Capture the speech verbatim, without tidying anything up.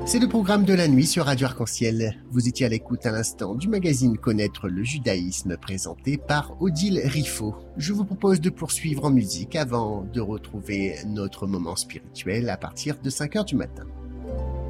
C'est le programme de la nuit sur Radio Arc-en-Ciel. Vous étiez à l'écoute à l'instant du magazine Connaître le judaïsme présenté par Odile Riffaut. Je vous propose de poursuivre en musique avant de retrouver notre moment spirituel à partir de cinq heures du matin.